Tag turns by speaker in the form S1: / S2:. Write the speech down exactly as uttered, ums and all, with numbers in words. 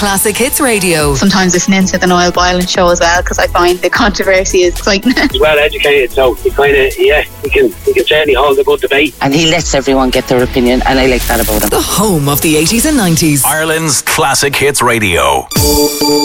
S1: Classic Hits Radio.
S2: Sometimes listening to the Noel Boylan show as well, because I find the controversy is exciting.
S3: He's well educated, so he kind of, yeah, he can, he can certainly hold a good debate.
S4: And he lets everyone get their opinion, and I like that about him.
S1: The home of the eighties and nineties.
S5: Ireland's Classic Hits Radio.